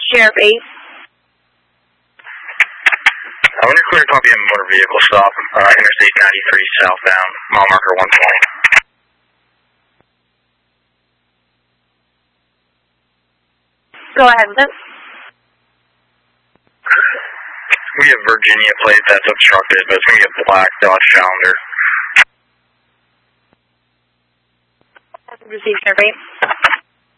Sheriff 8. I'm going to clear a copy of a motor vehicle stop, Interstate 93 southbound, mile marker 120. Go ahead with it. We have Virginia plate that's obstructed, but it's going to be a black Dodge Challenger. Receive Sheriff 8.